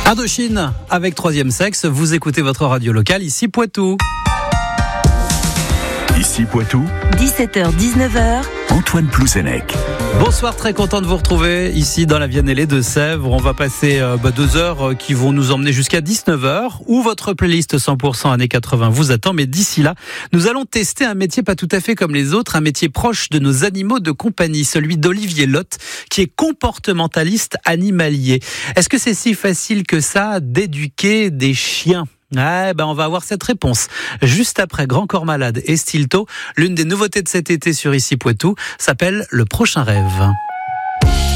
Indochine avec Troisième Sexe, vous écoutez votre radio locale, ici Poitou. Ici Poitou, 17h-19h, Antoine Plouzenec. Bonsoir, très content de vous retrouver ici dans la Vienne et de Sèvres. On va passer 2 heures qui vont nous emmener jusqu'à 19h où votre playlist 100% années 80 vous attend. Mais d'ici là, nous allons tester un métier pas tout à fait comme les autres, un métier proche de nos animaux de compagnie, celui d'Olivier Lotte, qui est comportementaliste animalier. Est-ce que c'est si facile que ça d'éduquer des chiens ? On va avoir cette réponse juste après Grand Corps Malade et Stilto. L'une des nouveautés de cet été sur Ici Poitou s'appelle Le Prochain Rêve.